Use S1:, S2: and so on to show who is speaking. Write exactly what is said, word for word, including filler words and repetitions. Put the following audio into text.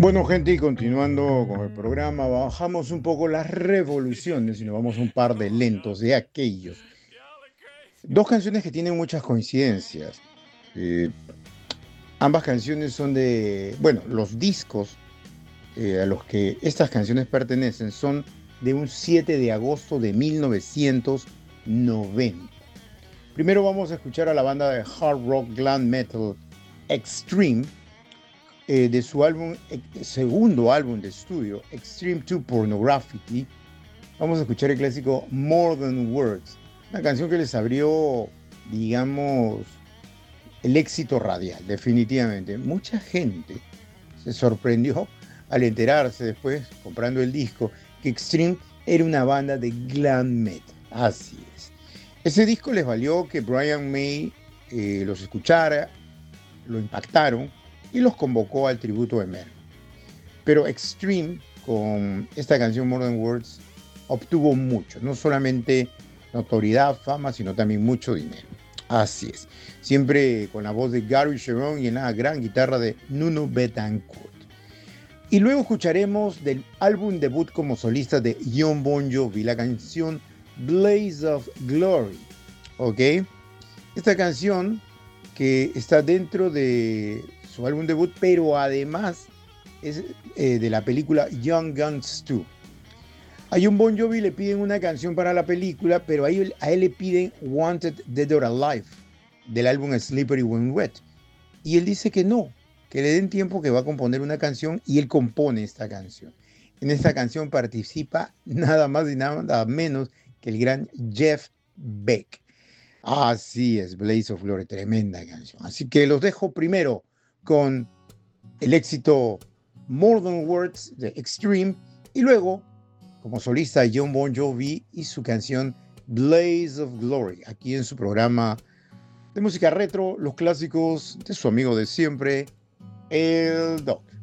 S1: Bueno, gente, y continuando con el programa, bajamos un poco las revoluciones y nos vamos a un par de lentos de aquellos. Dos canciones que tienen muchas coincidencias. Eh, Ambas canciones son de, bueno, los discos eh, a los que estas canciones pertenecen son de un siete de agosto de mil novecientos noventa. Primero vamos a escuchar a la banda de hard rock glam metal Extreme, eh, de su álbum, eh, segundo álbum de estudio, Extreme to Pornography. Vamos a escuchar el clásico More Than Words, una canción que les abrió, digamos, el éxito radial, definitivamente. Mucha gente se sorprendió al enterarse después, comprando el disco, que Extreme era una banda de glam metal. Así es. Ese disco les valió que Brian May eh, los escuchara, lo impactaron y los convocó al tributo de Mer. Pero Extreme, con esta canción More Than Words, obtuvo mucho, no solamente notoriedad, fama, sino también mucho dinero. Así es, siempre con la voz de Gary Cherone y en la gran guitarra de Nuno Bettencourt. Y luego escucharemos del álbum debut como solista de Jon Bon Jovi, la canción Blaze of Glory. ¿Ok? Esta canción que está dentro de su álbum debut, pero además es eh, de la película Young Guns dos. A Jon Bon Jovi le piden una canción para la película, pero a él, a él le piden Wanted Dead or Alive, del álbum Slippery When Wet. Y él dice que no, que le den tiempo, que va a componer una canción, y él compone esta canción. En esta canción participa nada más y nada menos que el gran Jeff Beck. Así es, Blaze of Glory, tremenda canción. Así que los dejo primero con el éxito More Than Words de Extreme y luego como solista Jon Bon Jovi y su canción Blaze of Glory, aquí en su programa de música retro, los clásicos de su amigo de siempre, el Doc.